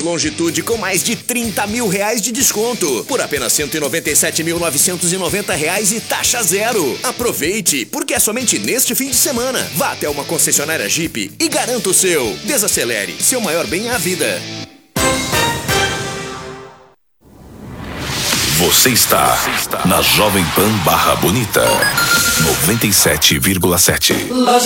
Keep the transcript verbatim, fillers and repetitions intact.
Longitude com mais de trinta mil reais de desconto por apenas cento e noventa e sete mil novecentos e noventa reais e taxa zero. Aproveite, porque é somente neste fim de semana. Vá até uma concessionária Jeep e garanta o seu. Desacelere, seu maior bem é a vida. Você está na Jovem Pan Barra Bonita, noventa e sete vírgula sete.